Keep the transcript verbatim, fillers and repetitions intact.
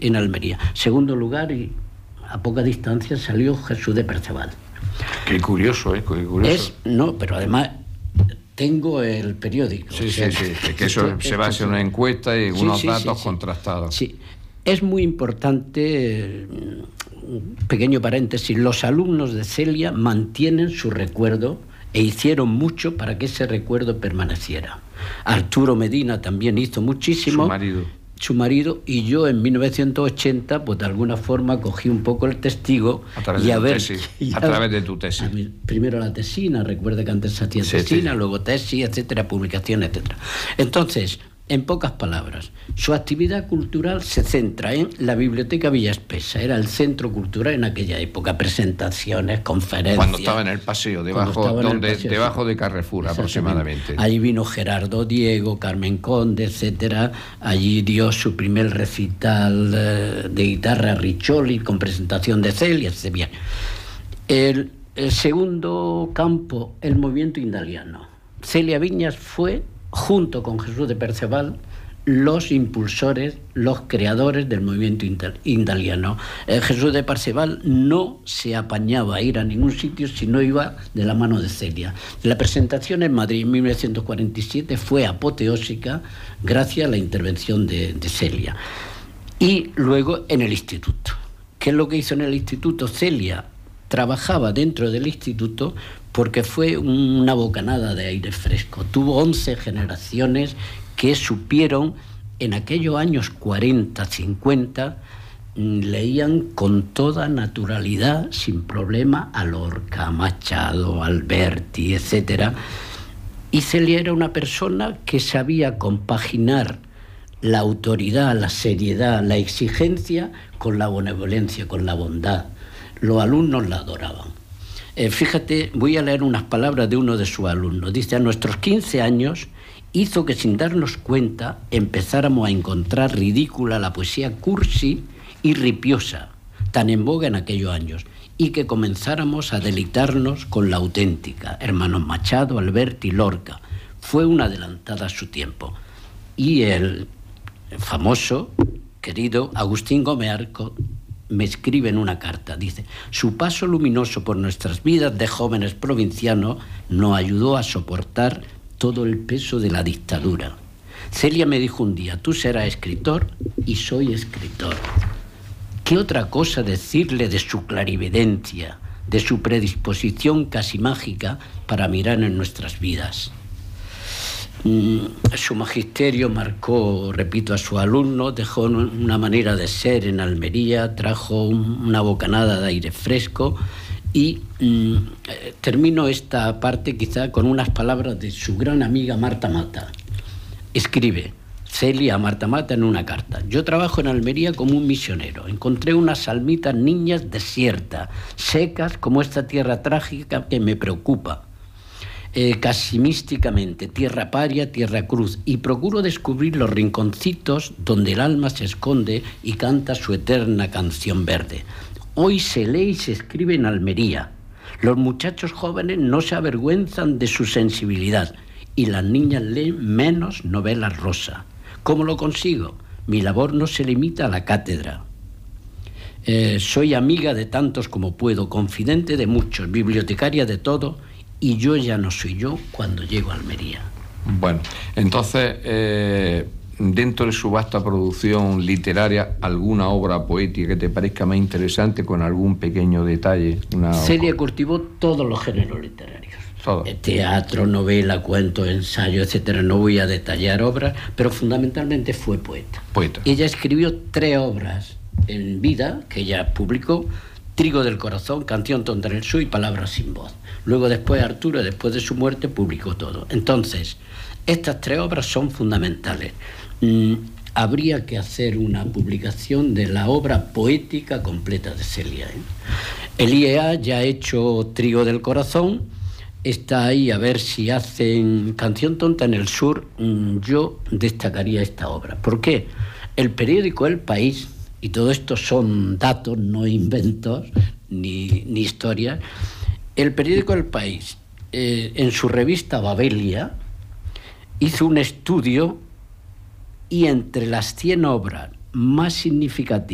en Almería. Segundo lugar, y a poca distancia, salió Jesús de Perceval. Qué curioso, ¿eh? Qué curioso. Es, no, pero además tengo el periódico. Sí, o sea, sí, sí, es que eso esto, se basa en una encuesta y sí, unos sí, datos sí, contrastados. Sí, es muy importante, un pequeño paréntesis, los alumnos de Celia mantienen su recuerdo e hicieron mucho para que ese recuerdo permaneciera. Arturo Medina también hizo muchísimo. Su marido. Su marido, y yo en mil novecientos ochenta, pues de alguna forma cogí un poco el testigo. A través y de a tu ver, tesis. Y a, a través de tu tesis. Mi, primero la tesina, recuerda que antes se hacía sí, tesina, sí. luego tesis, etcétera, publicación, etcétera. Entonces, en pocas palabras, su actividad cultural se centra en la Biblioteca Villa Espesa, era el centro cultural en aquella época, presentaciones, conferencias. Cuando estaba en el paseo, debajo, donde, paseo, debajo sí. de Carrefour aproximadamente. Allí vino Gerardo Diego, Carmen Conde, etcétera. Allí dio su primer recital eh, de guitarra Riccioli con presentación de Celia, etcétera. El, el segundo campo, el movimiento indaliano. Celia Viñas fue, junto con Jesús de Perceval, los impulsores, los creadores del movimiento indaliano. Eh, Jesús de Perceval no se apañaba a ir a ningún sitio si no iba de la mano de Celia. La presentación en Madrid en mil novecientos cuarenta y siete fue apoteósica gracias a la intervención de, de Celia. Y luego en el instituto. ¿Qué es lo que hizo en el instituto? Celia trabajaba dentro del instituto porque fue una bocanada de aire fresco. Tuvo once generaciones que supieron, en aquellos años cuarenta, cincuenta, leían con toda naturalidad, sin problema, a Lorca, a Machado, a Alberti, etcétera. Y Celia era una persona que sabía compaginar la autoridad, la seriedad, la exigencia con la benevolencia, con la bondad. Los alumnos la adoraban. Eh, fíjate, voy a leer unas palabras de uno de sus alumnos. Dice: a nuestros quince años hizo que sin darnos cuenta empezáramos a encontrar ridícula la poesía cursi y ripiosa, tan en boga en aquellos años, y que comenzáramos a deleitarnos con la auténtica. Hermanos Machado, Alberti, Lorca. Fue una adelantada a su tiempo. Y el famoso, querido Agustín Gómez Arco me escribe en una carta, dice: su paso luminoso por nuestras vidas de jóvenes provincianos nos ayudó a soportar todo el peso de la dictadura. Celia me dijo un día: tú serás escritor, y soy escritor. ¿Qué otra cosa decirle de su clarividencia, de su predisposición casi mágica para mirar en nuestras vidas? Su magisterio marcó, repito, a su alumno, dejó una manera de ser en Almería, trajo una bocanada de aire fresco y mm, termino esta parte quizá con unas palabras de su gran amiga Marta Mata. Escribe Celia a Marta Mata en una carta: yo trabajo en Almería como un misionero. Encontré unas almitas niñas desiertas, secas como esta tierra trágica que me preocupa. Eh, casi místicamente, tierra paria, tierra cruz, y procuro descubrir los rinconcitos donde el alma se esconde y canta su eterna canción verde. Hoy se lee y se escribe en Almería. Los muchachos jóvenes no se avergüenzan de su sensibilidad y las niñas leen menos novelas rosa. ¿Cómo lo consigo? Mi labor no se limita a la cátedra. Eh, soy amiga de tantos como puedo, confidente de muchos, bibliotecaria de todo, y yo ya no soy yo cuando llego a Almería. Bueno, entonces, eh, dentro de su vasta producción literaria, ¿alguna obra poética que te parezca más interesante con algún pequeño detalle? Una... Celia cultivó todos los géneros literarios. Todo. Teatro, novela, cuento, ensayo, etcétera. No voy a detallar obras, pero fundamentalmente fue poeta. Poeta. Ella escribió tres obras en vida que ella publicó: Trigo del Corazón, Canción tonta en el sur y Palabras sin voz. Luego después Arturo, después de su muerte, publicó todo. Entonces, estas tres obras son fundamentales. Mm, habría que hacer una publicación de la obra poética completa de Celia, ¿eh? El I E A ya ha hecho Trigo del Corazón, está ahí a ver si hacen Canción tonta en el sur. Mm, yo destacaría esta obra. ¿Por qué? El periódico El País, y todo esto son datos, no inventos, ni, ni historias. El periódico El País, eh, en su revista Babelia, hizo un estudio y entre las cien obras más significativas